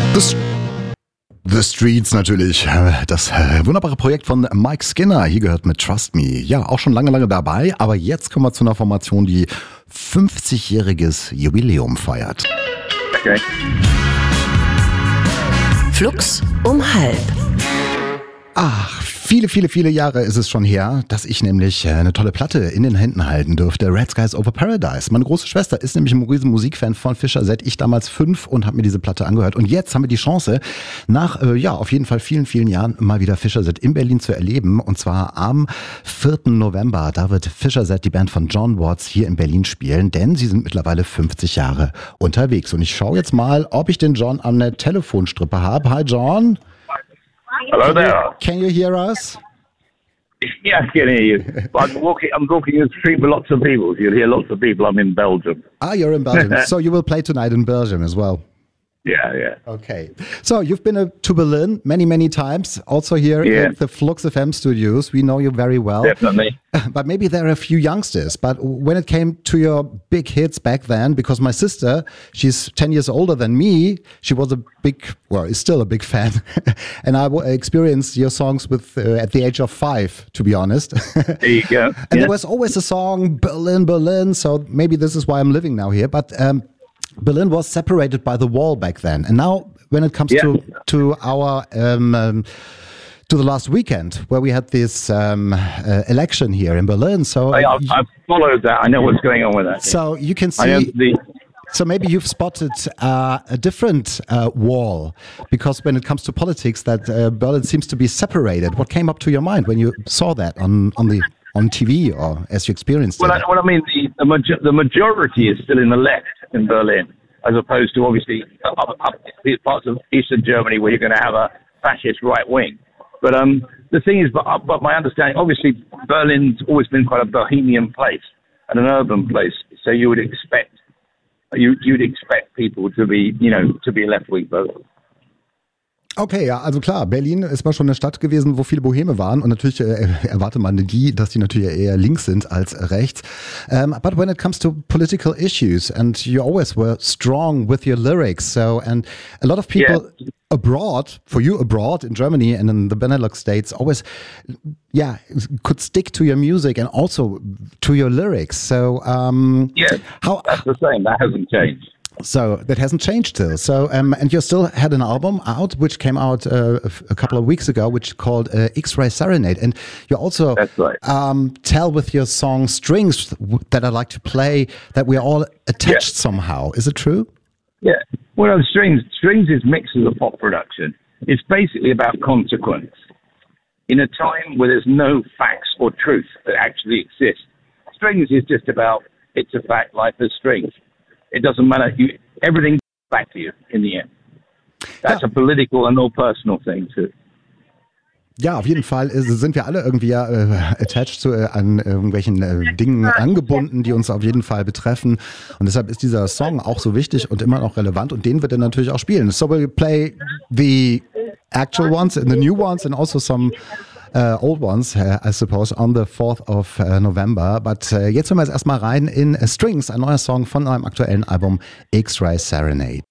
The, The Streets natürlich. Das wunderbare Projekt von Mike Skinner. Hier gehört mit Trust Me. Ja, auch schon lange dabei. Aber jetzt kommen wir zu einer Formation, die 50-jähriges Jubiläum feiert. Okay. Flux um halb. Ach, viele Jahre ist es schon her, dass ich nämlich eine tolle Platte in den Händen halten durfte. Red Skies Over Paradise. Meine große Schwester ist nämlich ein riesen Musikfan von Fischer, seit ich damals 5 und habe mir diese Platte angehört. Und jetzt haben wir die Chance, nach auf jeden Fall vielen Jahren mal wieder Fischer in Berlin zu erleben. Und zwar am 4. November. Da wird Fischer, die Band von John Watts, hier in Berlin spielen, denn sie sind mittlerweile 50 Jahre unterwegs. Und ich schaue jetzt mal, ob ich den John an der Telefonstrippe habe. Hi John. Hello there. Can you hear us? Yeah, I can hear you. I'm walking in the street with lots of people. You'll hear lots of people. I'm in Belgium. Ah, you're in Belgium. So you will play tonight in Belgium as well. Yeah. Okay. So you've been to Berlin many times, also here at the Flux FM studios. We know you very well. Definitely. But maybe there are a few youngsters. But when it came to your big hits back then, because my sister, she's 10 years older than me, she was is still a big fan. And I experienced your songs at the age of 5, to be honest. There you go. And there was always a song, Berlin. So maybe this is why I'm living now here. But Berlin was separated by the wall back then, and now when it comes to our to the last weekend where we had this election here in Berlin, so I've followed that. I know what's going on with that. So you can see. So maybe you've spotted a different wall, because when it comes to politics, that Berlin seems to be separated. What came up to your mind when you saw that on TV or as you experienced it? Well, I mean, the majority is still in the left in Berlin, as opposed to obviously parts of Eastern Germany where you're going to have a fascist right wing. But the thing is, but my understanding, obviously, Berlin's always been quite a bohemian place and an urban place, so you'd expect people to be left wing vote. Okay, ja, also klar, Berlin ist mal schon eine Stadt gewesen, wo viele Boheme waren, und natürlich erwartet man dass die natürlich eher links sind als rechts. But when it comes to political issues, and you always were strong with your lyrics, and a lot of people abroad in Germany and in the Benelux states always, could stick to your music and also to your lyrics. So, that's the same. That hasn't changed. So that hasn't changed still. So and you still had an album out, which came out a couple of weeks ago, which is called X-Ray Serenade. And you also tell with your song Strings that I like to play that we're all attached somehow. Is it true? Yeah. Well, Strings is mixed as a pop production. It's basically about consequence. In a time where there's no facts or truth that actually exist, Strings is just about, it's a fact, life is strings. It doesn't matter. Everything comes back to you in the end. That's a political and no personal thing too. Ja, auf jeden Fall sind wir alle irgendwie attached an irgendwelchen Dingen angebunden, die uns auf jeden Fall betreffen. Und deshalb ist dieser Song auch so wichtig und immer noch relevant. Und den wird er natürlich auch spielen. So we'll play the actual ones and the new ones and also some old ones, I suppose, on the 4th of November. But jetzt hören wir jetzt erstmal rein in Strings, ein neuer Song von einem aktuellen Album X-Ray Serenade.